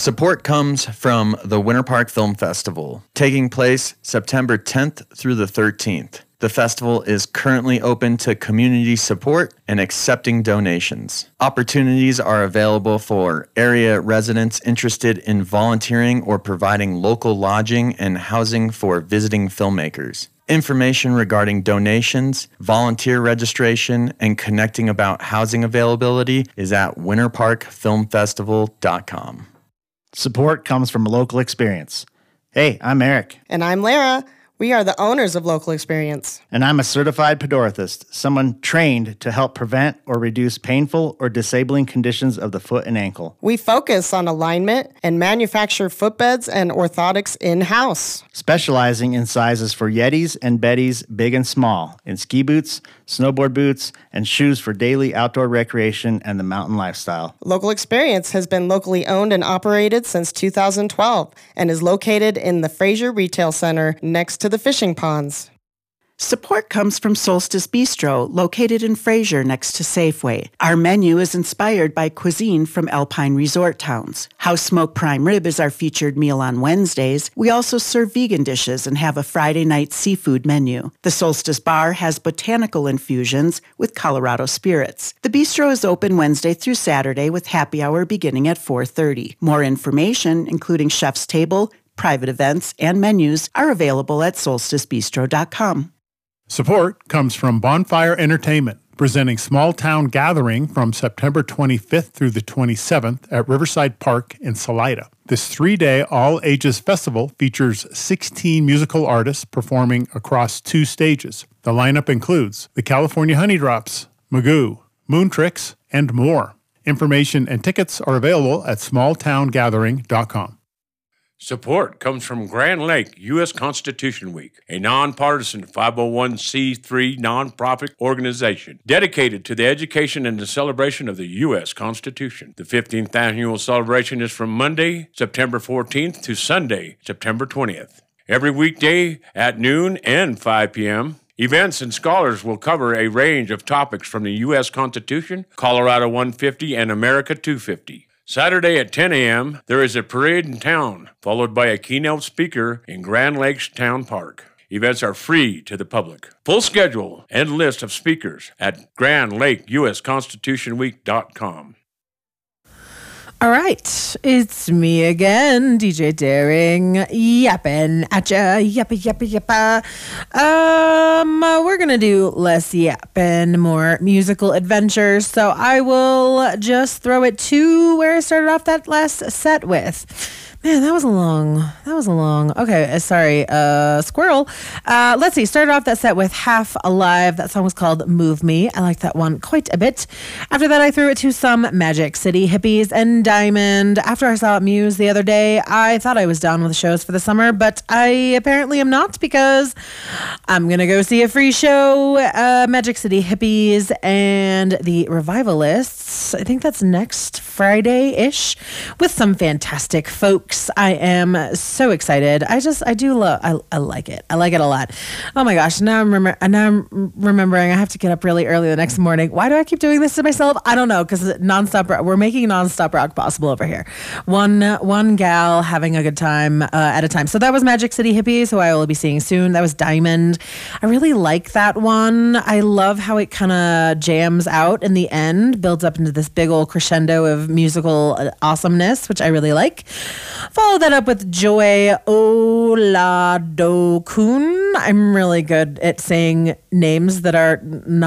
Support comes from the Winter Park Film Festival, taking place September 10th through the 13th. The festival is currently open to community support and accepting donations. Opportunities are available for area residents interested in volunteering or providing local lodging and housing for visiting filmmakers. Information regarding donations, volunteer registration, and connecting about housing availability is at winterparkfilmfestival.com. Support comes from local experience. Hey, I'm Eric. And I'm Lara. We are the owners of Local Experience. And I'm a certified podorathist, someone trained to help prevent or reduce painful or disabling conditions of the foot and ankle. We focus on alignment and manufacture footbeds and orthotics in-house. Specializing in sizes for Yetis and Bettys, big and small, in ski boots, snowboard boots, and shoes for daily outdoor recreation and the mountain lifestyle. Local Experience has been locally owned and operated since 2012 and is located in the Fraser Retail Center next to the fishing ponds. Support comes from Solstice Bistro, located in Fraser next to Safeway. Our menu is inspired by cuisine from Alpine resort towns. House Smoked Prime Rib is our featured meal on Wednesdays. We also serve vegan dishes and have a Friday night seafood menu. The Solstice Bar has botanical infusions with Colorado spirits. The bistro is open Wednesday through Saturday with happy hour beginning at 4:30. More information, including chef's table, private events, and menus, are available at solsticebistro.com. Support comes from Bonfire Entertainment, presenting Small Town Gathering from September 25th through the 27th at Riverside Park in Salida. This 3-day all-ages festival features 16 musical artists performing across 2 stages. The lineup includes the California Honeydrops, Magoo, Moon Tricks, and more. Information and tickets are available at smalltowngathering.com. Support comes from Grand Lake U.S. Constitution Week, a nonpartisan 501c3 nonprofit organization dedicated to the education and the celebration of the U.S. Constitution. The 15th annual celebration is from Monday, September 14th to Sunday, September 20th. Every weekday at noon and 5 p.m., events and scholars will cover a range of topics from the U.S. Constitution, Colorado 150, and America 250. Saturday at 10 a.m., there is a parade in town, followed by a keynote speaker in Grand Lakes Town Park. Events are free to the public. Full schedule and list of speakers at GrandLakeUSConstitutionWeek.com. All right, it's me again, DJ Daring, yapping at ya, yappa. We're gonna do less yapping, more musical adventures. So I will just throw it to where I started off that last set with. Man, that was a long. Okay, sorry, squirrel. Let's see. Started off that set with Half Alive. That song was called Move Me. I like that one quite a bit. After that, I threw it to some Magic City Hippies and Diamond. After I saw Muse the other day, I thought I was done with shows for the summer, but I apparently am not, because I'm going to go see a free show, Magic City Hippies and the Revivalists. I think that's next Friday-ish, with some fantastic folks. I am so excited. I like it. I like it a lot. Oh my gosh. Now I'm remembering I have to get up really early the next morning. Why do I keep doing this to myself? I don't know, because we're making nonstop rock possible over here. One gal having a good time at a time. So that was Magic City Hippies, who I will be seeing soon. That was Diamond. I really like that one. I love how it kind of jams out in the end, builds up into this big old crescendo of musical awesomeness, which I really like. Follow that up with Joy Oladokun. I'm really good at saying names that are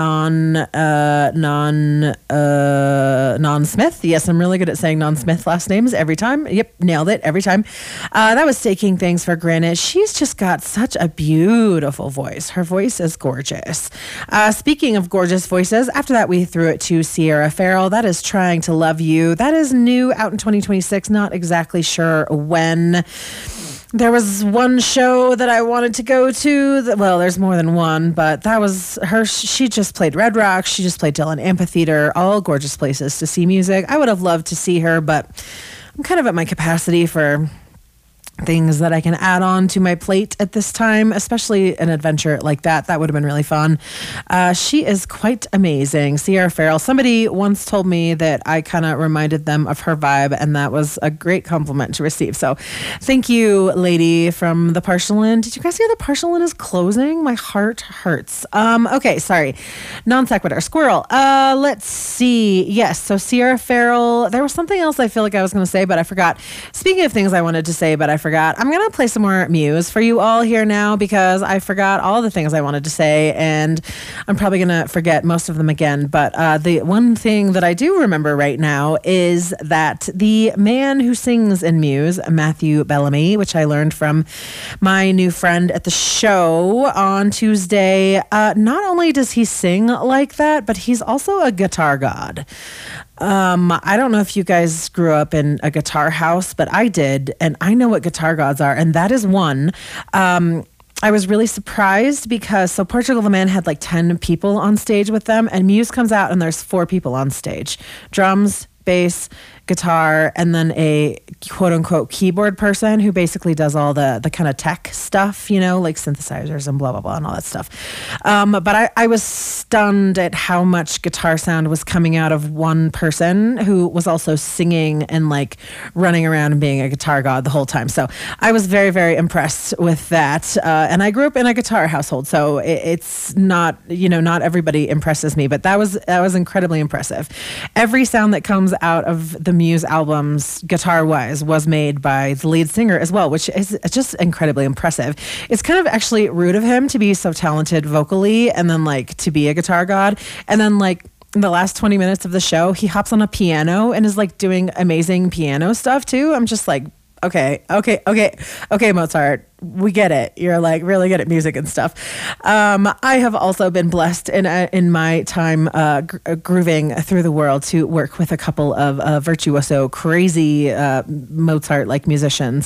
non-Smith. Yes, I'm really good at saying non-Smith last names every time. Yep, nailed it every time. That was Taking Things for Granted. She's just got such a beautiful voice. Her voice is gorgeous. Speaking of gorgeous voices, after that we threw it to Sierra Farrell. That is Trying to Love You. That is new, out in 2026. Not exactly sure when. There was one show that I wanted to go to. Well, there's more than one, but that was her. She just played Red Rocks. She just played Dillon Amphitheater. All gorgeous places to see music. I would have loved to see her, but I'm kind of at my capacity for things that I can add on to my plate at this time, especially an adventure like that. That would have been really fun. She is quite amazing. Sierra Farrell. Somebody once told me that I kind of reminded them of her vibe, and that was a great compliment to receive. So thank you, lady from the Partial Inn. Did you guys hear the Partial Inn is closing? My heart hurts. Okay, sorry. Non sequitur. Squirrel. Let's see. Yes, so Sierra Farrell. There was something else I feel like I was going to say, but I forgot. Speaking of things I wanted to say, but I forgot. I'm going to play some more Muse for you all here now because I forgot all the things I wanted to say, and I'm probably going to forget most of them again. But the one thing that I do remember right now is that the man who sings in Muse, Matthew Bellamy, which I learned from my new friend at the show on Tuesday, not only does he sing like that, but he's also a guitar god. I don't know if you guys grew up in a guitar house, but I did, and I know what guitar gods are, and that is one. I was really surprised because Portugal the Man had like 10 people on stage with them, and Muse comes out and there's 4 people on stage. Drums, bass, guitar, and then a quote-unquote keyboard person who basically does all the kind of tech stuff, you know, like synthesizers and blah, blah, blah, and all that stuff. But I was stunned at how much guitar sound was coming out of one person who was also singing and like running around and being a guitar god the whole time. So I was very, very impressed with that. And I grew up in a guitar household, so it's not, you know, not everybody impresses me, but that was incredibly impressive. Every sound that comes out of the Muse albums, guitar-wise, was made by the lead singer as well, which is just incredibly impressive. It's kind of actually rude of him to be so talented vocally and then like to be a guitar god. And then like in the last 20 minutes of the show, he hops on a piano and is like doing amazing piano stuff too. I'm just like, okay, Mozart, we get it. You're like really good at music and stuff. I have also been blessed in my time grooving through the world to work with a couple of virtuoso, crazy Mozart-like musicians.